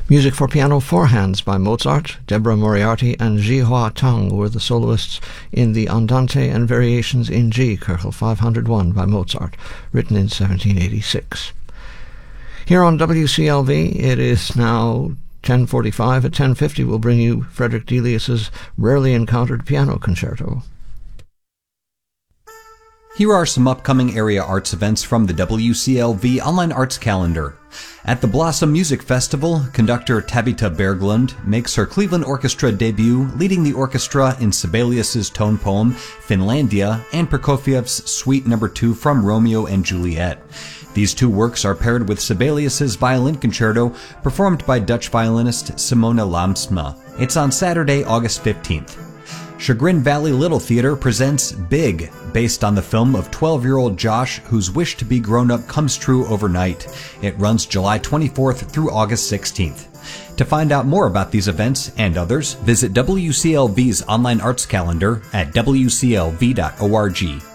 Music for piano four hands by Mozart. Deborah Moriarty and Jihua Tang were the soloists in the Andante and Variations in G, Köchel 501 by Mozart, written in 1786. Here on WCLV, it is now 10:45. At 10:50, we'll bring you Frederick Delius's Rarely Encountered Piano Concerto. Here are some upcoming area arts events from the WCLV Online Arts Calendar. At the Blossom Music Festival, conductor Tabitha Berglund makes her Cleveland Orchestra debut, leading the orchestra in Sibelius's tone poem, Finlandia, and Prokofiev's Suite No. 2 from Romeo and Juliet. These two works are paired with Sibelius's violin concerto, performed by Dutch violinist Simone Lamsma. It's on Saturday, August 15th. Chagrin Valley Little Theater presents Big, based on the film of 12-year-old Josh, whose wish to be grown up comes true overnight. It runs July 24th through August 16th. To find out more about these events and others, visit WCLV's online arts calendar at wclv.org.